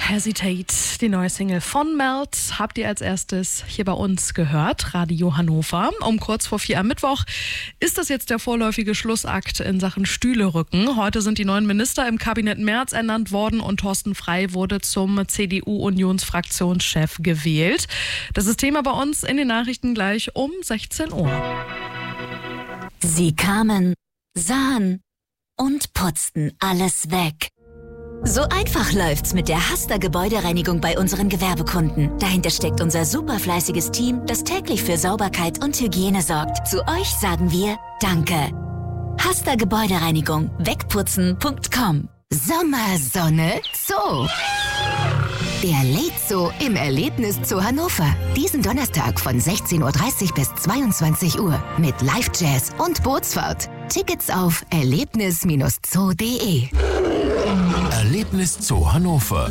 Hesitate, die neue Single von Melt, habt ihr als erstes hier bei uns gehört, Radio Hannover. Um kurz vor 4 am Mittwoch ist das jetzt der vorläufige Schlussakt in Sachen Stühlerücken. Heute sind die neuen Minister im Kabinett Merz ernannt worden und Thorsten Frey wurde zum CDU-Unionsfraktionschef gewählt. Das ist Thema bei uns in den Nachrichten gleich um 16 Uhr. Sie kamen, sahen und putzten alles weg. So einfach läuft's mit der Hasta Gebäudereinigung bei unseren Gewerbekunden. Dahinter steckt unser superfleißiges Team, das täglich für Sauberkeit und Hygiene sorgt. Zu euch sagen wir Danke. Hasta Gebäudereinigung. Wegputzen.com. Sommer, Sonne, Zoo. Der Late-Zoo im Erlebniszoo Hannover. Diesen Donnerstag von 16.30 Uhr bis 22 Uhr mit Live-Jazz und Bootsfahrt. Tickets auf erlebnis-zoo.de. Erlebniszoo Hannover.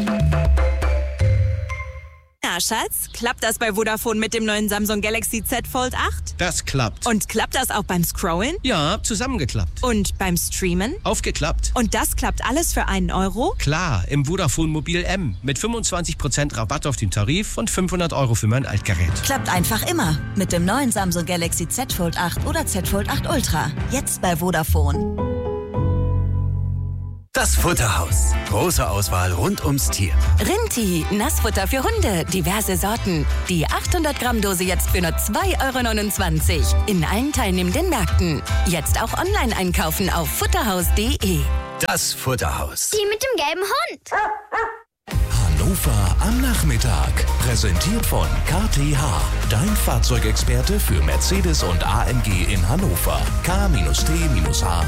Na, Schatz, klappt das bei Vodafone mit dem neuen Samsung Galaxy Z Fold 8? Das klappt. Und klappt das auch beim Scrollen? Ja, zusammengeklappt. Und beim Streamen? Aufgeklappt. Und das klappt alles für einen Euro? Klar, im Vodafone Mobil M. Mit 25% Rabatt auf den Tarif und 500 € für mein Altgerät. Klappt einfach immer. Mit dem neuen Samsung Galaxy Z Fold 8 oder Z Fold 8 Ultra. Jetzt bei Vodafone. Das Futterhaus. Große Auswahl rund ums Tier. Rinti, Nassfutter für Hunde, diverse Sorten. Die 800-Gramm-Dose jetzt für nur 2,29 € in allen teilnehmenden Märkten. Jetzt auch online einkaufen auf futterhaus.de. Das Futterhaus. Die mit dem gelben Hund. Hannover am Nachmittag. Präsentiert von KTH. Dein Fahrzeugexperte für Mercedes und AMG in Hannover. K-T-H